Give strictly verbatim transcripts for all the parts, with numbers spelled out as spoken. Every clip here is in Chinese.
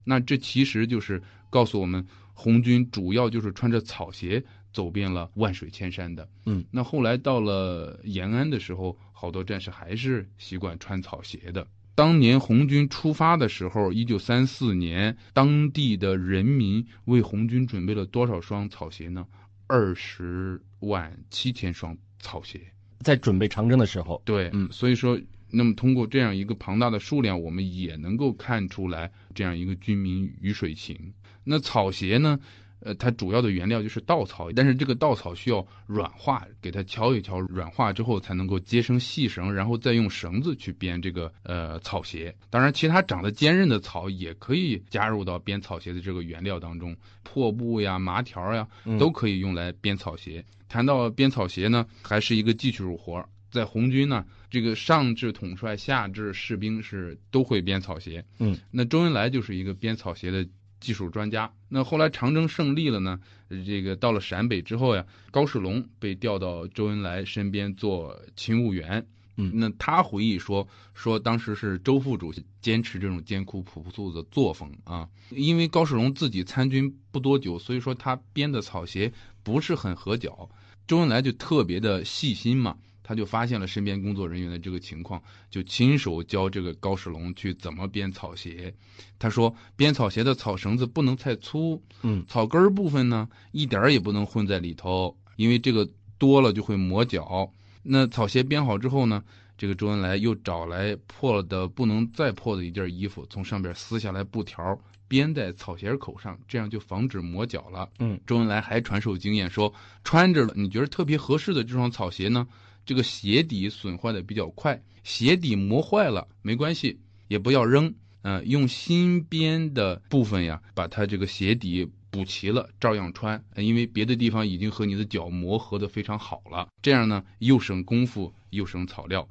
那这其实就是告诉我们，红军主要就是穿着草鞋走遍了万水千山的。 嗯， 那后来到了延安的时候，好多战士还是习惯穿草鞋的。当年红军出发的时候，一九三四年，当地的人民为红军准备了多少双草鞋呢？二十万七千双草鞋。 在准备长征的时候， 对， 嗯， 所以说，那么通过这样一个庞大的数量，我们也能够看出来这样一个军民鱼水情。那草鞋呢？呃，它主要的原料就是稻草，但是这个稻草需要软化，给它敲一敲，软化之后才能够结成细绳，然后再用绳子去编这个呃草鞋。当然，其他长得坚韧的草也可以加入到编草鞋的这个原料当中，破布呀、麻条呀，都可以用来编草鞋。嗯、谈到编草鞋呢，还是一个技术活。在红军呢，这个上至统帅，下至士兵是都会编草鞋。 嗯， 那周恩来就是一个编草鞋的技术专家。那后来长征胜利了呢，这个到了陕北之后呀，高士龙被调到周恩来身边做勤务员。 嗯， 那他回忆说，说当时是周副主席坚持这种艰苦朴素的作风啊。因为高士龙自己参军不多久，所以说他编的草鞋不是很合脚。周恩来就特别的细心嘛。他就发现了身边工作人员的这个情况，就亲手教这个高士龙去怎么编草鞋。他说，编草鞋的草绳子不能太粗， 嗯， 草根部分呢一点也不能混在里头，因为这个多了就会磨脚。那草鞋编好之后呢，这个周恩来又找来破了的不能再破的一件衣服，从上边撕下来布条，编在草鞋口上，这样就防止磨脚了。 嗯， 周恩来还传授经验说，穿着你觉得特别合适的这双草鞋呢，这个鞋底损坏的比较快，鞋底磨坏了没关系，也不要扔，呃，用新编的部分呀，把它这个鞋底补齐了，照样穿，因为别的地方已经和你的脚磨合的非常好了，这样呢，又省功夫又省草料。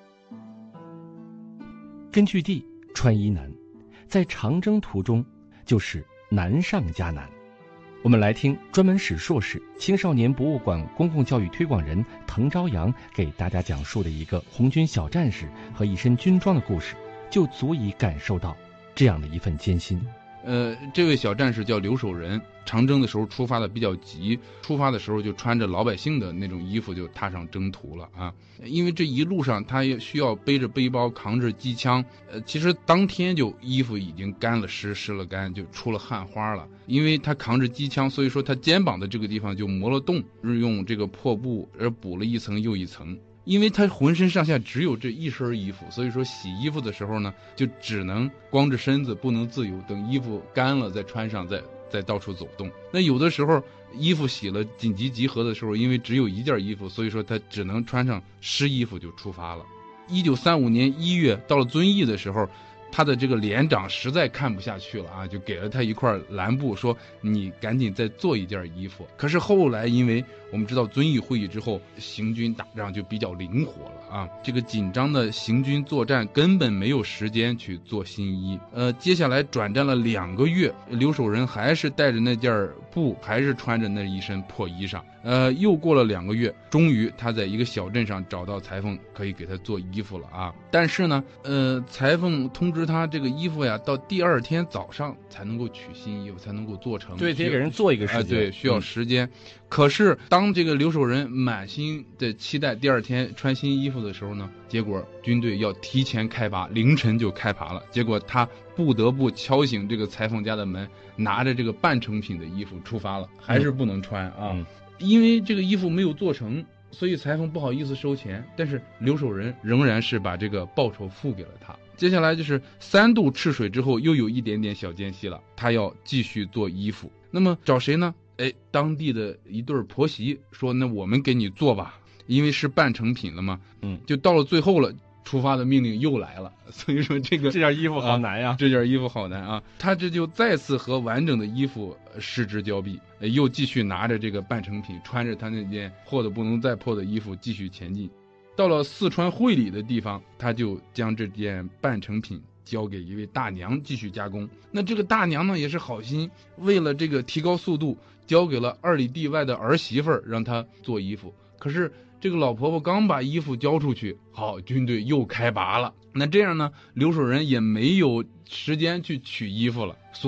根据地穿衣难，在长征途中就是难上加难。我们来听专门史硕士、青少年博物馆公共教育推广人滕朝阳给大家讲述的一个红军小战士和一身军装的故事，就足以感受到这样的一份艰辛。 呃，这位小战士叫刘守仁，长征的时候出发的比较急，出发的时候就穿着老百姓的那种衣服就踏上征途了啊。因为这一路上他也需要背着背包，扛着机枪，呃，其实当天就衣服已经干了湿，湿了干，就出了汗花了。因为他扛着机枪，所以说他肩膀的这个地方就磨了洞，是用这个破布而补了一层又一层。因为他浑身上下只有这一身衣服，所以说洗衣服的时候呢，就只能光着身子，不能自由，等衣服干了再穿上，再再到处走动。那有的时候衣服洗了紧急集合的时候，因为只有一件衣服，所以说他只能穿上湿衣服就出发了。一九三五年一月到了遵义的时候，他的这个连长实在看不下去了啊，就给了他一块蓝布，说你赶紧再做一件衣服。可是后来因为我们知道遵义会议之后，行军打仗就比较灵活了啊，这个紧张的行军作战根本没有时间去做新衣。呃，接下来转战了两个月，刘守仁还是带着那件布，还是穿着那一身破衣裳。呃，又过了两个月，终于他在一个小镇上找到裁缝，可以给他做衣服了啊。但是呢，呃，裁缝通知他这个衣服呀，到第二天早上才能够取新衣服，才能够做成。 对，得给人做一个时间。 呃、对，需要时间。嗯、可是当这个刘守仁满心的期待第二天穿新衣服的时候呢，结果军队要提前开拔，凌晨就开拔了。结果他不得不敲醒这个裁缝家的门，拿着这个半成品的衣服出发了，还是不能穿啊。嗯嗯，因为这个衣服没有做成，所以裁缝不好意思收钱，但是刘守仁仍然是把这个报酬付给了他。接下来就是三度赤水之后，又有一点点小间隙了，他要继续做衣服。那么找谁呢？哎，当地的一对婆媳说，那我们给你做吧，因为是半成品了嘛。嗯，就到了最后了，出发的命令又来了，所以说这个这件衣服好难呀、啊， 这件衣服好难啊！他这就再次和完整的衣服失之交臂，又继续拿着这个半成品，穿着他那件破的不能再破的衣服继续前进。到了四川会理的地方，他就将这件半成品交给一位大娘继续加工。那这个大娘呢也是好心，为了这个提高速度，交给了二里地外的儿媳妇儿让她做衣服。可是这个老婆婆刚把衣服交出去，好，军队又开拔了。那这样呢，刘守仁也没有时间去取衣服了。